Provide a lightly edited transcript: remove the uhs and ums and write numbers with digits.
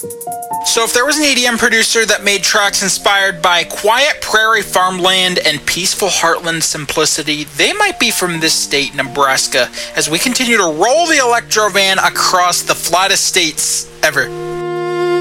So if there was an EDM producer that made tracks inspired by quiet prairie farmland and peaceful heartland simplicity, they might be from this state, Nebraska, as we continue to roll the Electro Van across the flattest states ever.